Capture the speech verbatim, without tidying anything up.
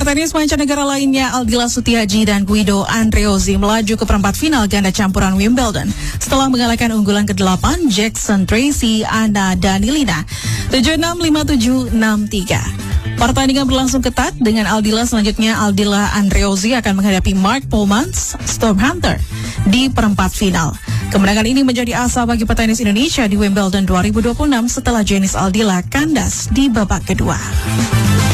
Petenis mancanegara lainnya Aldila Sutiaji dan Guido Andreozzi melaju ke perempat final ganda campuran Wimbledon setelah mengalahkan unggulan kedelapan Jackson Tracy Anna Danilina tujuh enam lima tujuh enam tiga. Pertandingan berlangsung ketat dengan Aldila selanjutnya Aldila Andreozzi akan menghadapi Mark Polmans Stormhunter di perempat final. Kemenangan ini menjadi asa bagi petenis Indonesia di Wimbledon dua ribu dua puluh enam setelah Jenis Aldila kandas di babak kedua.